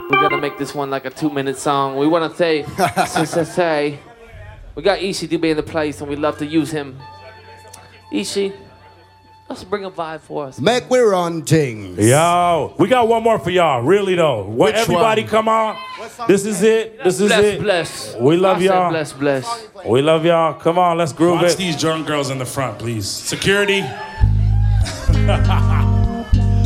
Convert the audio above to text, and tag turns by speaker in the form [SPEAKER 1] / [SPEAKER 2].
[SPEAKER 1] We're gonna make this one like a 2-minute song. We wanna say, say, we got Ishi to be in the place and we love to use him. Ishi, let's bring a vibe for us.
[SPEAKER 2] Make we run things.
[SPEAKER 3] Yo, we got one more for y'all, really though. What, everybody
[SPEAKER 2] one?
[SPEAKER 3] Come on. This is it. This is it.
[SPEAKER 1] Bless.
[SPEAKER 3] We love y'all.
[SPEAKER 1] Bless.
[SPEAKER 3] We love y'all. Come on, let's groove
[SPEAKER 4] Watch
[SPEAKER 3] it.
[SPEAKER 4] these drunk girls in the front, please. Security.